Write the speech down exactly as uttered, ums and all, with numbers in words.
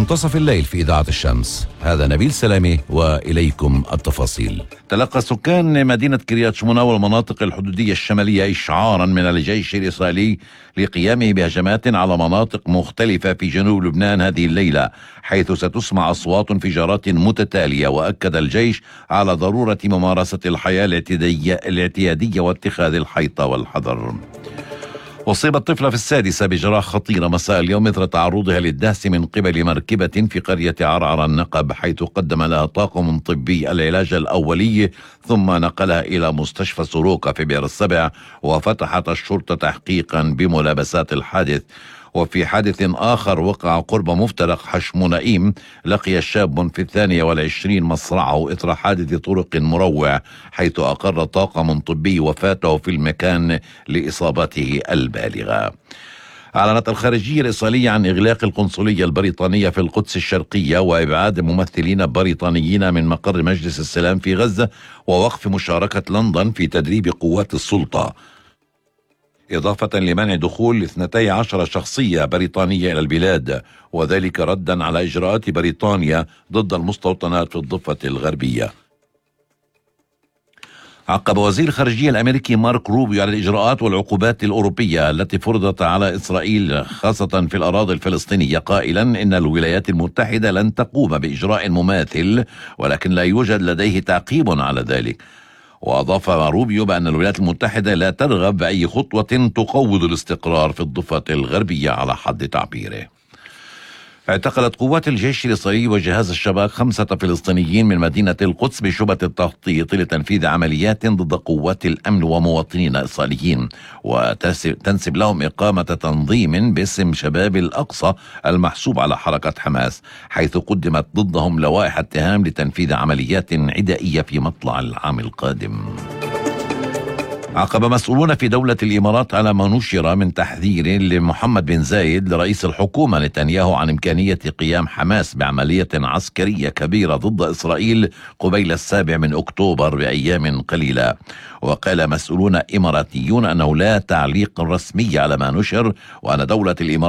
منتصف الليل في إذاعة الشمس. هذا نبيل سلامي وإليكم التفاصيل. تلقى سكان مدينة كريات شمونة والمناطق الحدودية الشمالية إشعارا من الجيش الإسرائيلي لقيامه بهجمات على مناطق مختلفة في جنوب لبنان هذه الليلة، حيث ستسمع أصوات انفجارات متتالية. وأكد الجيش على ضرورة ممارسة الحياة الاعتيادية واتخاذ الحيطة والحذر. أصيبت طفلة في السادسة بجراح خطيرة مساء اليوم إثر تعرضها للدهس من قبل مركبة في قرية عرعر النقب، حيث قدم لها طاقم طبي العلاج الأولي ثم نقلها إلى مستشفى سروقة في بئر السبع، وفتحت الشرطة تحقيقا بملابسات الحادث. وفي حادث آخر وقع قرب مفترق حشمونائيم، لقي شاب في الثانية والعشرين مصرعه إثر حادث طرق مروع، حيث أقر طاقم طبي وفاته في المكان لإصابته البالغة. أعلنت الخارجية الإسرائيلية عن إغلاق القنصلية البريطانية في القدس الشرقية وإبعاد ممثلين بريطانيين من مقر مجلس السلام في غزة، ووقف مشاركة لندن في تدريب قوات السلطة، إضافة لمنع دخول اثنتي عشر شخصية بريطانية إلى البلاد، وذلك ردا على إجراءات بريطانيا ضد المستوطنات في الضفة الغربية. عقب وزير الخارجية الأمريكي مارك روبيو على الإجراءات والعقوبات الأوروبية التي فرضت على إسرائيل خاصة في الأراضي الفلسطينية، قائلا إن الولايات المتحدة لن تقوم بإجراء مماثل، ولكن لا يوجد لديه تعقيب على ذلك. وأضاف روبيو بأن الولايات المتحدة لا ترغب بأي خطوة تقوض الاستقرار في الضفة الغربية على حد تعبيره. اعتقلت قوات الجيش الإسرائيلي وجهاز الشباك خمسة فلسطينيين من مدينة القدس بشبهة التخطيط لتنفيذ عمليات ضد قوات الأمن ومواطنين إسرائيليين، وتنسب لهم إقامة تنظيم باسم شباب الأقصى المحسوب على حركة حماس، حيث قدمت ضدهم لوائح اتهام لتنفيذ عمليات عدائية في مطلع العام القادم. عقب مسؤولون في دولة الإمارات على ما نشر من تحذير لمحمد بن زايد لرئيس الحكومة نتنياهو عن إمكانية قيام حماس بعملية عسكرية كبيرة ضد إسرائيل قبيل السابع من أكتوبر بأيام قليلة. وقال مسؤولون إماراتيون أنه لا تعليق رسمي على ما نشر، وأن دولة الإمارات